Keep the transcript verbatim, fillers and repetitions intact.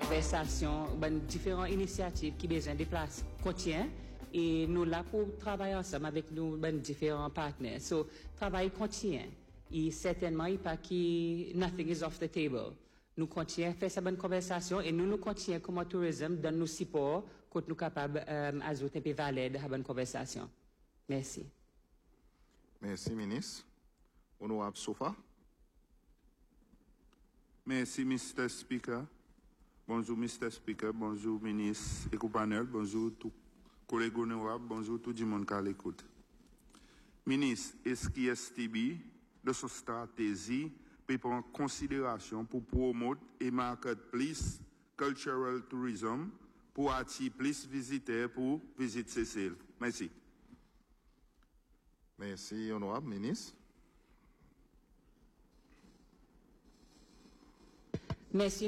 conversations, ben, différentes initiatives qui besoin de place contient et nous là pour travailler ensemble avec nos ben, différents partenaires. So, travail continue. Et certainement, il pas qui nothing is off the table. Nous continuons à faire cette bonne conversation et nous nous continuons comme tourisme dans nos supports quand nous sommes capables d'ajouter un peu de valeur de la bonne conversation. Merci. Merci, ministre. Honorable Sofa. Merci, mister Speaker. Bonjour, mister Speaker. Bonjour, ministre et panel. Bonjour, tous collègues honorables. Bonjour, tout le monde qui l'écoute. Ministre, est-ce qu'il y a S T B de sa stratégie pour prendre en considération pour promouvoir et marquer plus cultural tourism pour attirer plus visiteurs pour visiter Seychelles? Merci. Merci, honorable ministre. Merci.